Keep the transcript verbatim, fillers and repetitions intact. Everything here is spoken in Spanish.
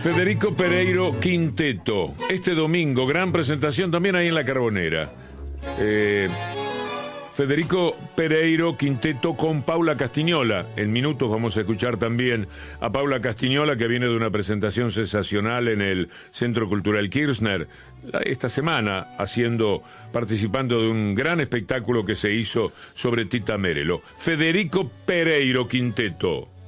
Federico Pereiro Quinteto. Este domingo, gran presentación también ahí en La Carbonera. Eh, Federico Pereiro Quinteto con Paula Castiñola. En minutos vamos a escuchar también a Paula Castiñola, que viene de una presentación sensacional en el Centro Cultural Kirchner esta semana, haciendo, participando de un gran espectáculo que se hizo sobre Tita Merelo. Federico Pereiro Quinteto.